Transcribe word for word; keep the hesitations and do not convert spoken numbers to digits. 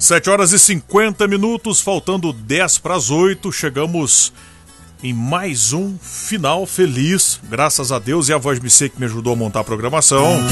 sete horas e cinquenta minutos, faltando dez para as oito, chegamos em mais um final feliz, graças a Deus, e a Voz Me Sei que me ajudou a montar a programação.